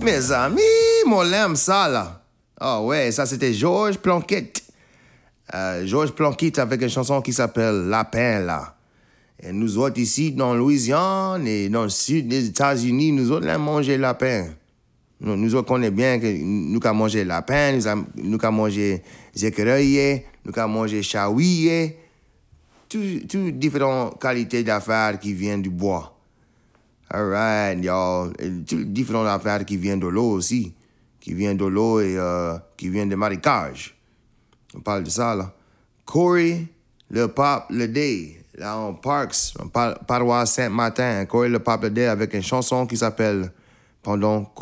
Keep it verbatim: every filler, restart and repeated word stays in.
Mes amis, moi l'aime ça là. Ah ouais, ça c'était Georges Planquette. Euh, Georges Planquette avec une chanson qui s'appelle Lapin là. Et nous autres ici dans Louisiane et dans le sud des États-Unis, nous autres là manger lapin. Nous, nous autres connaissons bien que nous avons mangé lapin, nous avons nous mangé écureuil, nous avons mangé chaouier. Toutes tout différentes qualités d'affaires qui viennent du bois. All right, y'all. Toutes différentes affaires qui viennent de l'eau aussi. Qui viennent de l'eau et euh, qui viennent des marécages. On parle de ça, là. Corey, le pape, le day. Là, en Parks, en paroisse Saint-Martin. Corey, le pape, le day, avec une chanson qui s'appelle « Pendant